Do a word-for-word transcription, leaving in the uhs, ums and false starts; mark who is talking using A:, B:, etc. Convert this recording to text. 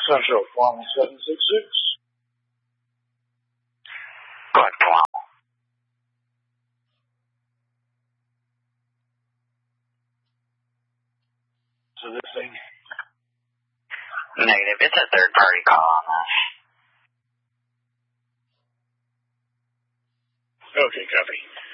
A: Central one seven six six.
B: Go ahead, come on.
A: So this thing?
B: Negative. It's a third party call on this.
A: Okay, copy.